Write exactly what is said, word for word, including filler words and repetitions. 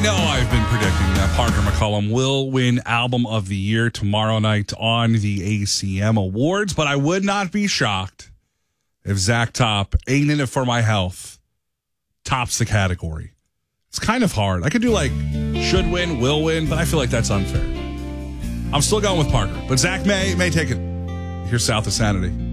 know I've been predicting that Parker McCollum will win Album of the Year tomorrow night on the A C M Awards, but I would not be shocked if Zach Top, Ain't In It For My Health, tops the category. It's kind of hard. I could do like should win, will win, but I feel like that's unfair. I'm still going with Parker, but Zach may may take it. Here's South of Sanity.